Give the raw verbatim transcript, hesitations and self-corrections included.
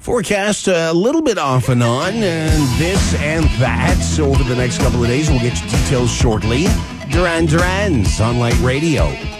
Forecast a little bit off and on, and this and that. So over the next couple of days, we'll get you details shortly. Duran Duran, Sunlight Radio.